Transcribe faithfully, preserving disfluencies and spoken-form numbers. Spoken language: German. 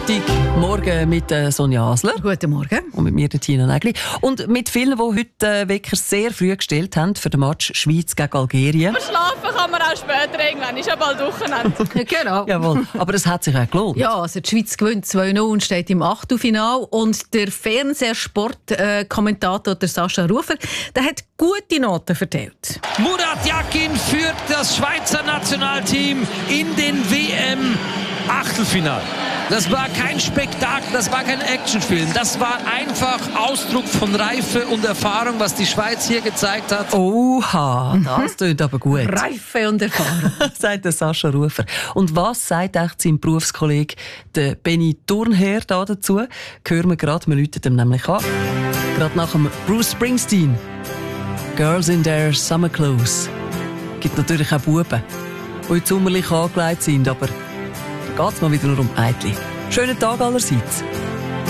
Freitagmorgen mit äh, Sonja Hasler. Guten Morgen. Und mit mir, der Tina Nägli. Und mit vielen, die heute äh, Wecker sehr früh gestellt haben für den Match Schweiz gegen Algerien. Schlafen kann man auch später irgendwann, ist ja bald Wochenende. Genau. Jawohl, aber es hat sich auch gelohnt. Ja, also die Schweiz gewinnt zwei null und steht im Achtelfinale. Und der Fernsehsport-Kommentator, der Sascha Rufer, der hat gute Noten verteilt. Murat Yakin führt das Schweizer Nationalteam in den W M-Achtelfinale. Das war kein Spektakel, das war kein Actionfilm. Das war einfach Ausdruck von Reife und Erfahrung, was die Schweiz hier gezeigt hat. Oha, das klingt aber gut. Reife und Erfahrung. Sagt der Sascha Rufer. Und was sagt echt sein Berufskollege, der Benny Thurnherr, da dazu? Hören wir gerade, wir läuten ihm nämlich an. Gerade nach dem Bruce Springsteen. Girls in their summer clothes. Gibt natürlich auch Buben, die jetzt sommerlich angelegt sind, aber da geht es mal wieder nur um Mädchen. Schönen Tag allerseits.